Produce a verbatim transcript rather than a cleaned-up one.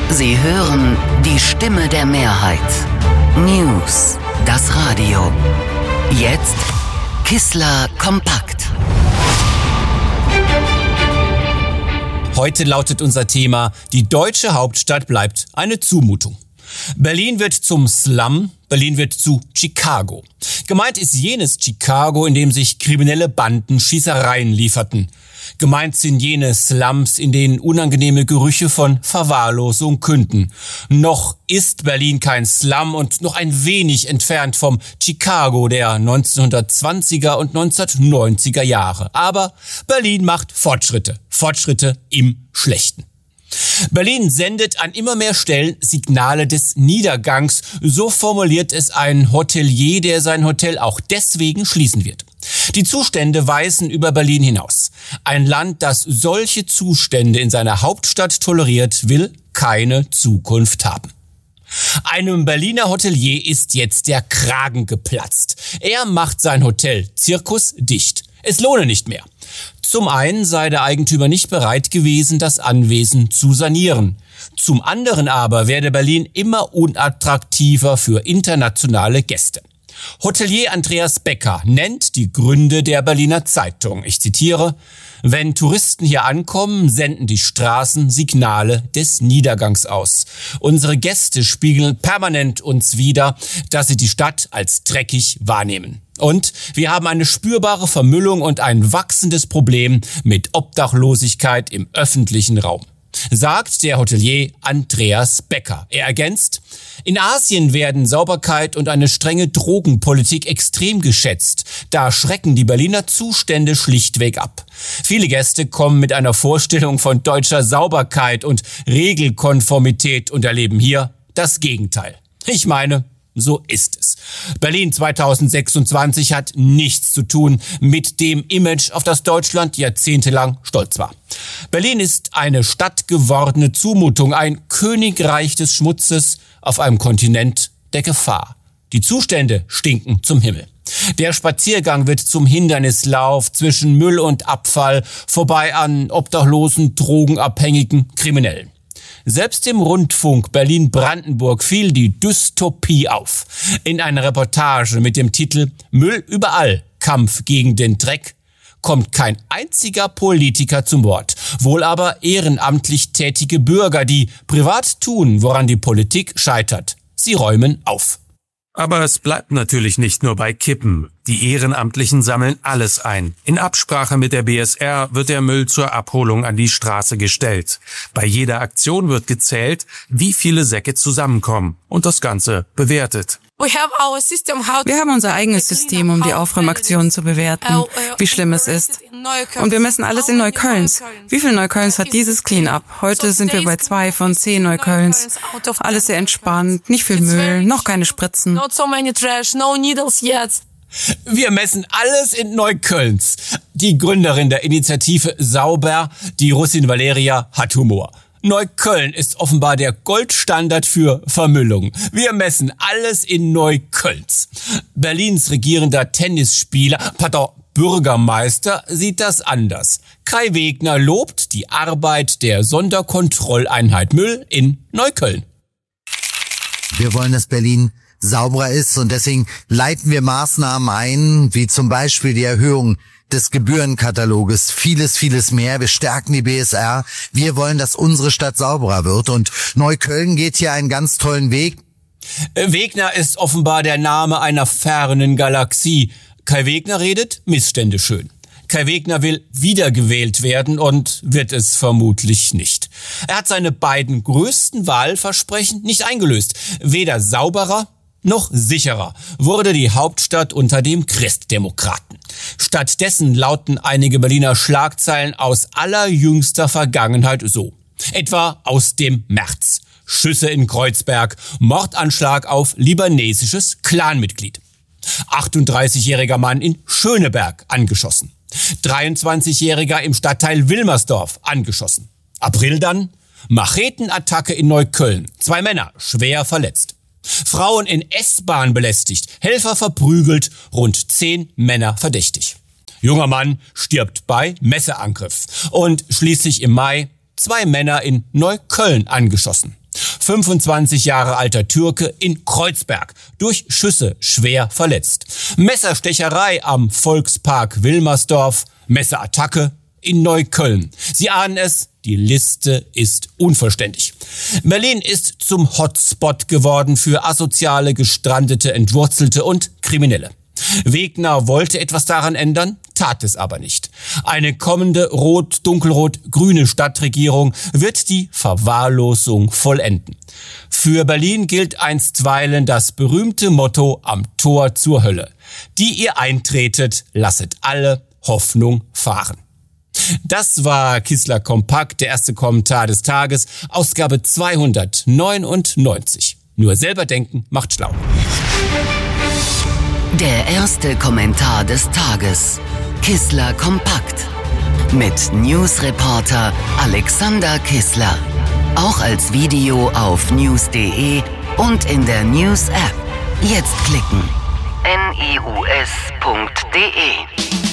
Sie hören die Stimme der Mehrheit. News, das Radio. Jetzt Kissler kompakt. Heute lautet unser Thema: Die deutsche Hauptstadt bleibt eine Zumutung. Berlin wird zum Slum, Berlin wird zu Chicago. Gemeint ist jenes Chicago, in dem sich kriminelle Banden Schießereien lieferten. Gemeint sind jene Slums, in denen unangenehme Gerüche von Verwahrlosung künden. Noch ist Berlin kein Slum und noch ein wenig entfernt vom Chicago der neunzehnhundertzwanziger und neunzehnhundertneunziger Jahre. Aber Berlin macht Fortschritte, Fortschritte im Schlechten. Berlin sendet an immer mehr Stellen Signale des Niedergangs. So formuliert es ein Hotelier, der sein Hotel auch deswegen schließen wird. Die Zustände weisen über Berlin hinaus. Ein Land, das solche Zustände in seiner Hauptstadt toleriert, will keine Zukunft haben. Einem Berliner Hotelier ist jetzt der Kragen geplatzt. Er macht sein Hotel Circus dicht. Es lohne nicht mehr. Zum einen sei der Eigentümer nicht bereit gewesen, das Anwesen zu sanieren. Zum anderen aber werde Berlin immer unattraktiver für internationale Gäste. Hotelier Andreas Becker nennt die Gründe der Berliner Zeitung. Ich zitiere: Wenn Touristen hier ankommen, senden die Straßen Signale des Niedergangs aus. Unsere Gäste spiegeln permanent uns wider, dass sie die Stadt als dreckig wahrnehmen. Und wir haben eine spürbare Vermüllung und ein wachsendes Problem mit Obdachlosigkeit im öffentlichen Raum, sagt der Hotelier Andreas Becker. Er ergänzt: In Asien werden Sauberkeit und eine strenge Drogenpolitik extrem geschätzt. Da schrecken die Berliner Zustände schlichtweg ab. Viele Gäste kommen mit einer Vorstellung von deutscher Sauberkeit und Regelkonformität und erleben hier das Gegenteil. Ich meine, so ist es. Berlin zweitausendsechsundzwanzig hat nichts zu tun mit dem Image, auf das Deutschland jahrzehntelang stolz war. Berlin ist eine stadtgewordene Zumutung, ein Königreich des Schmutzes auf einem Kontinent der Gefahr. Die Zustände stinken zum Himmel. Der Spaziergang wird zum Hindernislauf zwischen Müll und Abfall, vorbei an obdachlosen, drogenabhängigen Kriminellen. Selbst im Rundfunk Berlin-Brandenburg fiel die Dystopie auf. In einer Reportage mit dem Titel "Müll überall, Kampf gegen den Dreck" kommt kein einziger Politiker zum Wort. Wohl aber ehrenamtlich tätige Bürger, die privat tun, woran die Politik scheitert. Sie räumen auf. Aber es bleibt natürlich nicht nur bei Kippen. Die Ehrenamtlichen sammeln alles ein. In Absprache mit der B S R wird der Müll zur Abholung an die Straße gestellt. Bei jeder Aktion wird gezählt, wie viele Säcke zusammenkommen, und das Ganze bewertet. Wir haben unser eigenes System, um die Aufräumaktionen zu bewerten, wie schlimm es ist. Und wir messen alles in Neuköllns. Wie viel Neuköllns hat dieses Clean-up? Heute sind wir bei zwei von zehn Neuköllns. Alles sehr entspannt, nicht viel Müll, noch keine Spritzen. Wir messen alles in Neuköllns. Die Gründerin der Initiative Sauber, die Russin Valeria, hat Humor. Neukölln ist offenbar der Goldstandard für Vermüllung. Wir messen alles in Neuköllns. Berlins regierender Tennisspieler, pardon, Bürgermeister sieht das anders. Kai Wegner lobt die Arbeit der Sonderkontrolleinheit Müll in Neukölln. Wir wollen, dass Berlin sauberer ist, und deswegen leiten wir Maßnahmen ein, wie zum Beispiel die Erhöhung des Gebührenkataloges, vieles, vieles mehr. Wir stärken die B S R. Wir wollen, dass unsere Stadt sauberer wird, und Neukölln geht hier einen ganz tollen Weg. Wegner ist offenbar der Name einer fernen Galaxie. Kai Wegner redet Missstände schön. Kai Wegner will wiedergewählt werden und wird es vermutlich nicht. Er hat seine beiden größten Wahlversprechen nicht eingelöst. Weder sauberer noch sicherer wurde die Hauptstadt unter dem Christdemokraten. Stattdessen lauten einige Berliner Schlagzeilen aus allerjüngster Vergangenheit so. Etwa aus dem März. Schüsse in Kreuzberg, Mordanschlag auf libanesisches Clanmitglied. achtunddreißigjähriger Mann in Schöneberg angeschossen. dreiundzwanzigjähriger im Stadtteil Wilmersdorf angeschossen. April dann Machetenattacke in Neukölln. Zwei Männer schwer verletzt. Frauen in S-Bahn belästigt, Helfer verprügelt, rund zehn Männer verdächtig. Junger Mann stirbt bei Messerangriff. Und schließlich im Mai zwei Männer in Neukölln angeschossen. fünfundzwanzig Jahre alter Türke in Kreuzberg, durch Schüsse schwer verletzt. Messerstecherei am Volkspark Wilmersdorf, Messerattacke in Neukölln. Sie ahnen es, die Liste ist unvollständig. Berlin ist zum Hotspot geworden für asoziale, gestrandete, Entwurzelte und Kriminelle. Wegner wollte etwas daran ändern, tat es aber nicht. Eine kommende rot-dunkelrot-grüne Stadtregierung wird die Verwahrlosung vollenden. Für Berlin gilt einstweilen das berühmte Motto am Tor zur Hölle. Die ihr eintretet, lasset alle Hoffnung fahren. Das war Kissler Kompakt, der erste Kommentar des Tages, Ausgabe zweihundertneunundneunzig. Nur selber denken macht schlau. Der erste Kommentar des Tages. Kissler Kompakt. Mit Newsreporter Alexander Kissler. Auch als Video auf news punkt de und in der News-App. Jetzt klicken. news punkt de